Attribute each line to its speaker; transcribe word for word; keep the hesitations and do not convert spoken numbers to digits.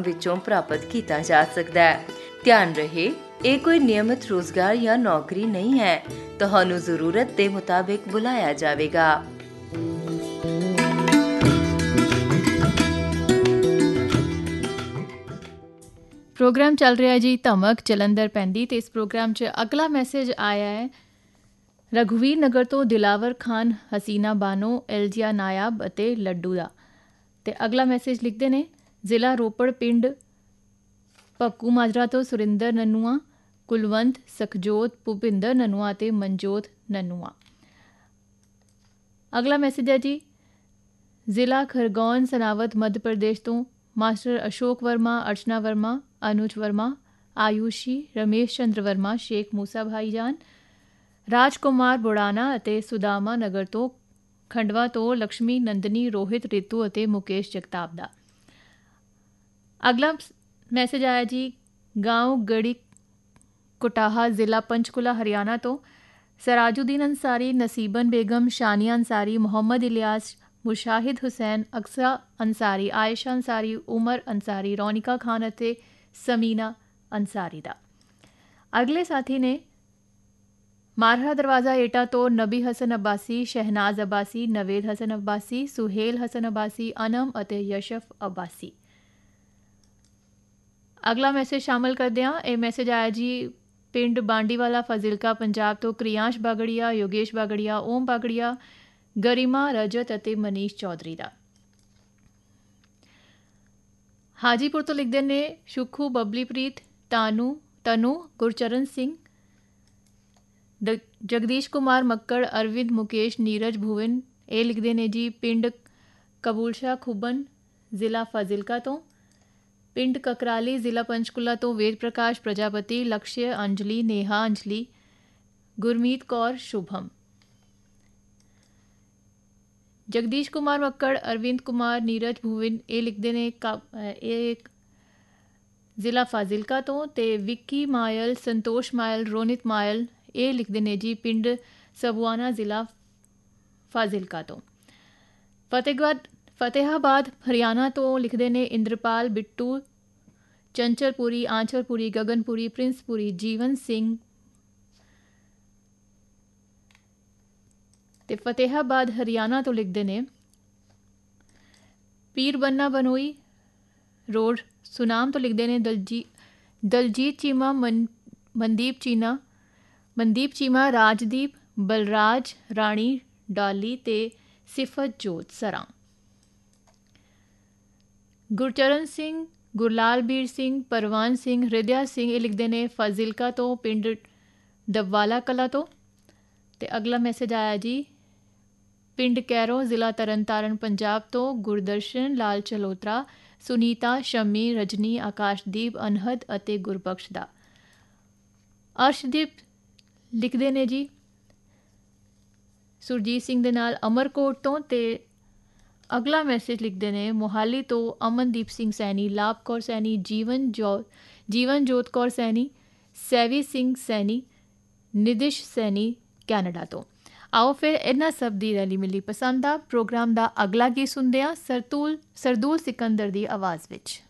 Speaker 1: ਵਿੱਚੋਂ ਪ੍ਰਾਪਤ ਕੀਤਾ ਜਾ ਸਕਦਾ ਹੈ। ਧਿਆਨ ਰਹੇ, ਇਹ ਕੋਈ ਨਿਯਮਿਤ ਰੋਜ਼ਗਾਰ ਜਾਂ ਨੌਕਰੀ ਨਹੀਂ ਹੈ। ਤੁਹਾਨੂੰ ਜ਼ਰੂਰਤ ਦੇ ਮੁਤਾਬਿਕ ਬੁਲਾਇਆ ਜਾਵੇਗਾ।
Speaker 2: ਪ੍ਰੋਗਰਾਮ ਚੱਲ ਰਿਹਾ ਜੀ ਧਮਕ ਜਲੰਧਰ ਪੈਂਦੀ, ਤੇ ਇਸ ਪ੍ਰੋਗਰਾਮ 'ਚ ਅਗਲਾ ਮੈਸੇਜ ਆਇਆ ਹੈ ਰਘੁਵੀਰ ਨਗਰ ਤੋਂ ਦਿਲਾਵਰ ਖਾਨ, ਹਸੀਨਾ ਬਾਨੋ, ਐਲਜੀਆ ਨਾਇਬ ਅਤੇ ਲੱਡੂ ਦਾ। ਤੇ ਅਗਲਾ ਮੈਸੇਜ ਲਿਖਦੇ ਨੇ ਜ਼ਿਲ੍ਹਾ ਰੋਪੜ, ਪਿੰਡ ਭੱਕੂ ਮਾਜਰਾ ਤੋਂ ਸੁਰਿੰਦਰ ਨਨੂਆ, ਕੁਲਵੰਤ, ਸਖਜੋਤ, ਭੁਪਿੰਦਰ ਨਨੂਆ ਅਤੇ ਮਨਜੋਤ ਨਨੂਆ। ਅਗਲਾ ਮੈਸੇਜ ਹੈ ਜੀ ਜ਼ਿਲ੍ਹਾ ਖਰਗੋਨ, ਸਨਾਵਤ, ਮੱਧ ਪ੍ਰਦੇਸ਼ ਤੋਂ ਮਾਸਟਰ ਅਸ਼ੋਕ ਵਰਮਾ, ਅਰਚਨਾ ਵਰਮਾ, ਅਨੁਜ ਵਰਮਾ, ਆਯੂਸ਼ੀ, ਰਮੇਸ਼ ਚੰਦਰ ਵਰਮਾ, ਸ਼ੇਖ ਮੂਸਾ ਭਾਈਜਾਨ, ਰਾਜ ਕੁਮਾਰ ਬੁੜਾਨਾ ਅਤੇ ਸੁਦਾਮਾ ਨਗਰ ਤੋਂ ਖੰਡਵਾ ਤੋਂ ਲਕਸ਼ਮੀ ਨੰਦਨੀ, ਰੋਹਿਤ, ਰਿਤੂ ਅਤੇ ਮੁਕੇਸ਼ ਜਗਤਾਪ ਦਾ। ਅਗਲਾ ਮੈਸੇਜ ਆਇਆ ਜੀ ਗਾਂव ਗੜੀ ਕੁਟਾਹਾ, ਜ਼ਿਲ੍ਹਾ ਪੰਚਕੂਲਾ, ਹਰਿਆਣਾ ਤੋਂ ਸਰਾਜੁਦੀਨ ਅੰਸਾਰੀ, ਨਸੀਬਨ ਬੇਗਮ, ਸ਼ਾਨੀਆ ਅੰਸਾਰੀ, ਮੁਹੰਮਦ ਇਲਿਆਸ, ਮੁਸ਼ਾਹਿਦ ਹੁਸੈਨ, ਅਕਸਾ ਅੰਸਾਰੀ, ਆਇਸ਼ਾ ਅੰਸਾਰੀ, ਉਮਰ ਅੰਸਾਰੀ, ਰੌਨਿਕਾ ਖਾਨ ਅਤੇ ਸਮੀਨਾ ਅੰਸਾਰੀ ਦਾ। ਅਗਲੇ ਸਾਥੀ ਨੇ ਮਾਰਹਾ ਦਰਵਾਜ਼ਾ ਏਟਾ ਤੋਂ ਨਬੀ ਹਸਨ ਅਬਾਸੀ, ਸ਼ਹਿਨਾਜ਼ ਅਬਾਸੀ, ਨਵੇਦ ਹਸਨ ਅਬਾਸੀ, ਸੁਹੇਲ ਹਸਨ ਅਬਾਸੀ, ਅਨਮ ਅਤੇ ਯਸ਼ਫ ਅਬਾਸੀ। ਅਗਲਾ ਮੈਸੇਜ ਸ਼ਾਮਲ ਕਰਦੇ ਹਾਂ। ਇਹ ਮੈਸੇਜ ਆਇਆ ਜੀ ਪਿੰਡ ਬਾਂਡੀਵਾਲਾ, ਫਾਜ਼ਿਲਕਾ, ਪੰਜਾਬ ਤੋਂ ਕ੍ਰਿਆਂਸ਼ ਬਾਗੜੀਆ, ਯੋਗੇਸ਼ ਬਾਗੜੀਆ, ਓਮ ਬਾਗੜੀਆ, ਗਰਿਮਾ, ਰਜਤ ਅਤੇ ਮਨੀਸ਼ ਚੌਧਰੀ ਦਾ। ਹਾਜੀਪੁਰ ਤੋਂ ਲਿਖਦੇ ਨੇ ਸੁਖੂ, ਬਬਲੀਪ੍ਰੀਤ, ਤਾਨੂ ਤਨੂ, ਗੁਰਚਰਨ ਸਿੰਘ, ਜਗਦੀਸ਼ ਕੁਮਾਰ ਮੱਕੜ, ਅਰਵਿੰਦ, ਮੁਕੇਸ਼, ਨੀਰਜ, ਭੁਵਨ। ਇਹ ਲਿਖਦੇ ਨੇ ਜੀ ਪਿੰਡ ਕਬੂਲਸ਼ਾ ਖੁਬਨ, ਜ਼ਿਲ੍ਹਾ ਫਾਜ਼ਿਲਕਾ ਤੋਂ। ਪਿੰਡ ਕਕਰਾਲੀ, ਜ਼ਿਲ੍ਹਾ ਪੰਚਕੂਲਾ ਤੋਂ ਵੇਦ ਪ੍ਰਕਾਸ਼ ਪ੍ਰਜਾਪਤੀ, ਲਕਸ਼ਯ, ਅੰਜਲੀ, ਨੇਹਾ, ਅੰਜਲੀ, ਗੁਰਮੀਤ ਕੌਰ, ਸ਼ੁਭਮ। ਜਗਦੀਸ਼ ਕੁਮਾਰ ਮੱਕੜ, ਅਰਵਿੰਦ ਕੁਮਾਰ, ਨੀਰਜ, ਭੁਵਨ। ਇਹ ਲਿਖਦੇ ਨੇ ਇਹ ਜ਼ਿਲ੍ਹਾ ਫਾਜ਼ਿਲਕਾ ਤੋਂ। ਤੇ ਵਿੱਕੀ ਮਾਇਲ, ਸੰਤੋਸ਼ ਮਾਇਲ, ਰੋਨਿਤ ਮਾਇਲ। ਇਹ ਲਿਖਦੇ ਨੇ ਜੀ ਪਿੰਡ ਸਬੂਆਨਾ, ਜ਼ਿਲ੍ਹਾ ਫਾਜ਼ਿਲਕਾ ਤੋਂ। ਫਤਿਹਗੜ੍ਹ ਫਤਿਹਾਬਾਦ, ਹਰਿਆਣਾ ਤੋਂ ਲਿਖਦੇ ਨੇ ਇੰਦਰਪਾਲ, ਬਿੱਟੂ, ਚੰਚਲਪੁਰੀ, ਆਂਚਲਪੁਰੀ, ਗਗਨਪੁਰੀ, ਪ੍ਰਿੰਸਪੁਰੀ, ਜੀਵਨ ਸਿੰਘ। ਤੇ ਫਤਿਹਾਬਾਦ, ਹਰਿਆਣਾ ਤੋਂ ਲਿਖਦੇ ਨੇ ਪੀਰ ਬੰਨਾ ਬਨੋਈ ਰੋਡ, ਸੁਨਾਮ ਤੋਂ ਲਿਖਦੇ ਨੇ ਦਲਜੀ ਦਲਜੀਤ ਚੀਮਾ, ਮਨ ਮਨਦੀਪ ਚੀਨਾ ਮਨਦੀਪ ਚੀਮਾ, ਰਾਜਦੀਪ, ਬਲਰਾਜ, ਰਾਣੀ, ਡਾਲੀ ਤੇ ਸਿਫਤ ਜੋਤ ਸਰਾਂ। ਗੁਰਚਰਨ ਸਿੰਘ, ਗੁਰਲਾਲਬੀਰ ਸਿੰਘ, ਪਰਵਾਨ ਸਿੰਘ, ਹ੍ਰਿਦਿਆ ਸਿੰਘ। ਇਹ ਲਿਖਦੇ ਨੇ ਫਾਜ਼ਿਲਕਾ ਤੋਂ ਪਿੰਡ ਦਵਾਲਾ ਕਲਾ ਤੋਂ। ਤੇ ਅਗਲਾ ਮੈਸੇਜ ਆਇਆ ਜੀ ਪਿੰਡ ਕੈਰੋ, ਜ਼ਿਲ੍ਹਾ ਤਰਨਤਾਰਨ, ਪੰਜਾਬ ਤੋਂ ਗੁਰਦਰਸ਼ਨ ਲਾਲ ਚਲੋਤਰਾ, ਸੁਨੀਤਾ, ਸ਼ਮੀ, ਰਜਨੀ, ਆਕਾਸ਼ਦੀਪ, ਅਨਹਦ ਅਤੇ ਗੁਰਬਖਸ਼ ਦਾ। ਅਰਸ਼ਦੀਪ ਲਿਖਦੇ ਨੇ ਜੀ ਸੁਰਜੀਤ ਸਿੰਘ ਦੇ ਨਾਲ ਅਮਰਕੋਟ ਤੋਂ। ਤੇ ਅਗਲਾ ਮੈਸੇਜ ਲਿਖਦੇ ਨੇ ਮੋਹਾਲੀ ਤੋਂ ਅਮਨਦੀਪ ਸਿੰਘ ਸੈਣੀ, ਲਾਭ ਕੌਰ ਸੈਣੀ, ਜੀਵਨ ਜੋ ਜੀਵਨ ਜੋਤ ਕੌਰ ਸੈਣੀ, ਸੈਵੀ ਸਿੰਘ ਸੈਣੀ, ਨਿਦਿਸ਼ ਸੈਣੀ, ਕੈਨੇਡਾ ਤੋਂ। ਆਓ ਫਿਰ ਇਹਨਾਂ ਸਭ ਦੀ ਰਲੀ ਮਿਲੀ ਪਸੰਦ ਆ ਪ੍ਰੋਗਰਾਮ ਦਾ ਅਗਲਾ ਗੀਤ ਸੁਣਦੇ ਹਾਂ ਸਰਦੂਲ ਸਰਦੂਲ ਸਿਕੰਦਰ ਦੀ ਆਵਾਜ਼ ਵਿੱਚ।